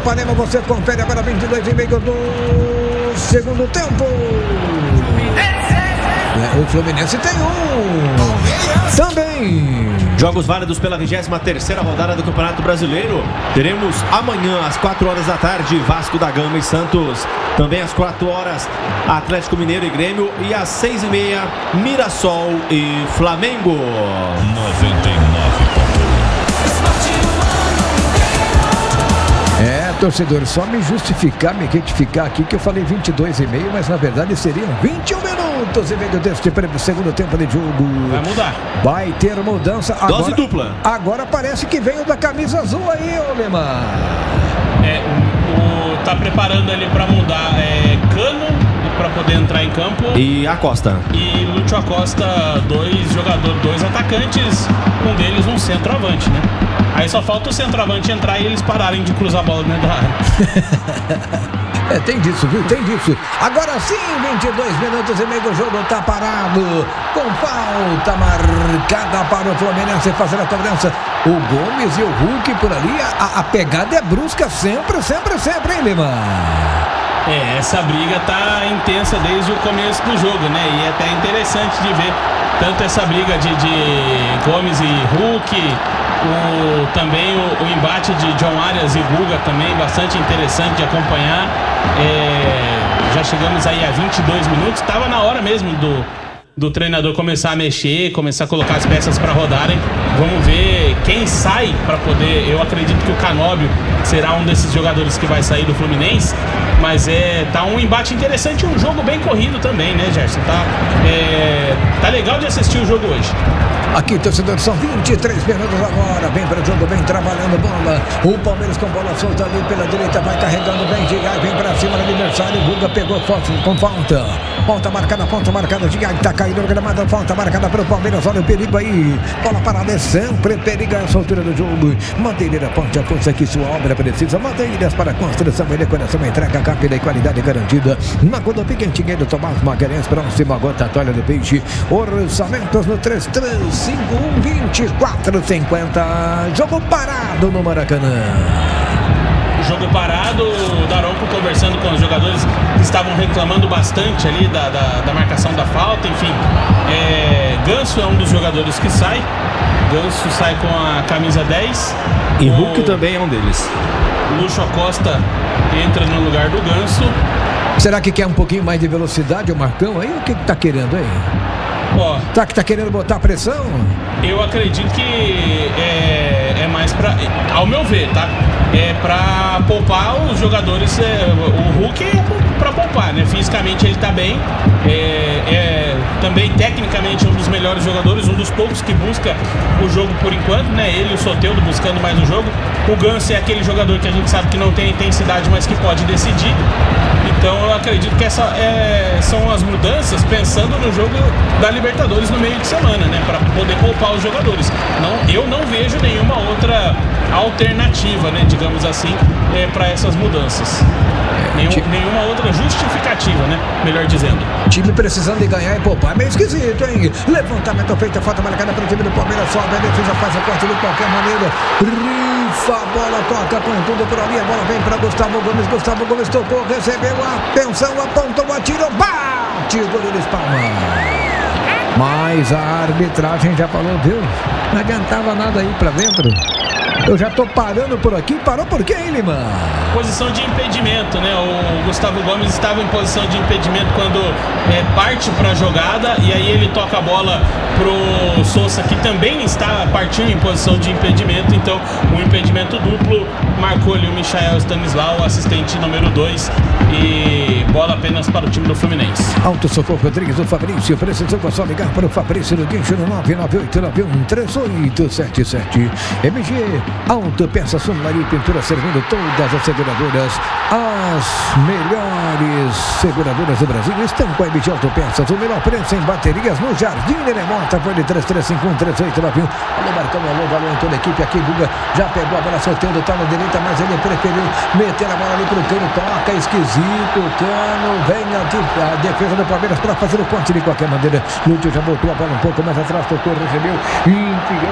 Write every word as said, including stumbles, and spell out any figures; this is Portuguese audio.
Ipapanema. Você confere agora vinte e dois e meio do segundo tempo. É, o Fluminense tem um também. Jogos válidos pela vigésima terceira rodada do Campeonato Brasileiro. Teremos amanhã às quatro horas da tarde Vasco da Gama e Santos. Também às quatro horas Atlético Mineiro e Grêmio. E às seis e meia Mirassol e Flamengo. noventa e nove ponto um. É, torcedor, só me justificar, me retificar aqui que eu falei vinte e dois e meio, mas na verdade seriam vinte e um minutos e meio deste segundo tempo de jogo. Vai mudar. Vai ter mudança agora. Dose dupla. Agora parece que veio da camisa azul aí, ô Lemar. É, o, o, tá preparando ali pra mudar é, Cano pra poder entrar em campo. E Acosta. E Lúcio Acosta, dois jogadores, dois atacantes, um deles um centroavante, né? Aí só falta o centroavante entrar e eles pararem de cruzar a bola dentro da área. É, tem disso, viu? Tem disso. Agora sim, vinte e dois minutos e meio do jogo tá parado. Com falta marcada para o Fluminense fazer a cobrança. O Gomes e o Hulk por ali. A, a pegada é brusca sempre, sempre, sempre, hein, Lima? É, essa briga tá intensa desde o começo do jogo, né? E é até interessante de ver tanto essa briga de, de Gomes e Hulk, o, também o, o embate de John Arias e Guga também, bastante interessante de acompanhar. É, já chegamos aí a vinte e dois minutos, estava na hora mesmo do, do treinador começar a mexer, começar a colocar as peças para rodarem. Vamos ver quem sai para poder. Eu acredito que o Canóbio será um desses jogadores que vai sair do Fluminense. Mas é, tá um embate interessante, um jogo bem corrido também, né, Gerson? Tá, é, tá legal de assistir o jogo hoje. Aqui, torcedor, são vinte e três minutos agora. Vem para o jogo, vem trabalhando bola. O Palmeiras com bola solta ali pela direita, vai carregando bem. Gigai vem para cima do adversário. Guga pegou forte com falta. Ponta marcada, ponta marcada. Gigai tá caindo no gramado. Falta marcada para o Palmeiras. Olha o perigo aí. Bola parada é sempre perigo essa altura do jogo. Madeireira Ponte, a força que sua obra precisa. Madeiras para construção e decoração. Entrega rápida e qualidade garantida. Na Rodovia Quentinheiro Tomás Magalhães, próxima gotatória do peixe. Orçamentos no três três cinco um, vinte e quatro cinquenta. Jogo parado no Maracanã. Jogo parado, o Daronco conversando com os jogadores que estavam reclamando bastante ali da, da, da marcação da falta, enfim. É, Ganso é um dos jogadores que sai. Ganso sai com a camisa dez. E o Hulk também é um deles. Lúcio Acosta entra no lugar do Ganso. Será que quer um pouquinho mais de velocidade o Marcão aí? O que que tá querendo aí? Ó, tá que tá querendo botar pressão? Eu acredito que é, é mais pra, ao meu ver, tá? É pra poupar os jogadores. É, o Hulk é pra poupar, né? Fisicamente ele tá bem. É, é também tecnicamente um dos melhores jogadores, um dos poucos que busca o jogo por enquanto, né? Ele e o Soteldo buscando mais o jogo. O Ganso é aquele jogador que a gente sabe que não tem intensidade, mas que pode decidir. Então eu acredito que essa é, são as mudanças pensando no jogo da Libertadores no meio de semana, né? Para poder poupar os jogadores. Não, eu não vejo nenhuma outra alternativa, né? Digamos assim, é, para essas mudanças. Nenhum, nenhuma outra justificativa, né? Melhor dizendo. Time precisando de ganhar e poupar. É meio esquisito, hein? Levantamento feito, falta marcada para o time do Palmeiras. Sobe a defesa, faz a corte de qualquer maneira. Rifa a bola, toca com tudo por ali. A bola vem para Gustavo Gomes. Gustavo Gomes tocou, recebeu a atenção, apontou, atirou, bate o goleiro espalma. Mas a arbitragem já falou, viu? Não adiantava nada aí pra dentro. Eu já tô parando por aqui. Parou por quê, hein, Lima? Posição de impedimento, né? O Gustavo Gomes estava em posição de impedimento quando é, parte para a jogada e aí ele toca a bola pro Sousa, que também está partindo em posição de impedimento. Então, um impedimento duplo marcou ali o Michael Stanislau, o assistente número dois, e bola apenas para o time do Fluminense. Auto Socorro Rodrigues, o Fabrício. Precisou só ligar para o Fabrício no guincho no nove nove oito nove um três oito sete sete. M G Auto Peça Sonaria e Pintura, servindo todas as seguradoras. As melhores seguradoras do Brasil estão com a M G Auto Peças. O melhor preço em baterias no Jardim Neremota. Foi de três três cinco um três oito nove um. Alô, Marcão, alô, valeu em toda a equipe aqui. Guga já pegou a bola, soltando, tá na direita, mas ele preferiu meter a bola ali pro Cano. Toca esquisito, o Cano vem a, a defesa do Palmeiras para fazer o ponte de qualquer maneira. Lúcio já botou a bola um pouco mais atrás, tocou, recebeu, enfiou.